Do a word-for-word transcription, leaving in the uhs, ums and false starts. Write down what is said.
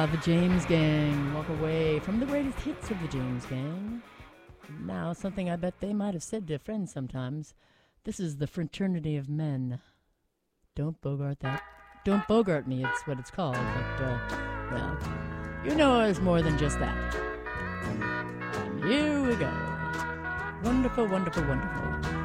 The James Gang, walk away from the greatest hits of the James Gang. Now, something I bet they might have said to friends sometimes. This is the Fraternity of Men. Don't bogart that. Don't bogart me, it's what it's called. But, uh, well, you know it's more than just that. And here we go. Wonderful, wonderful, wonderful.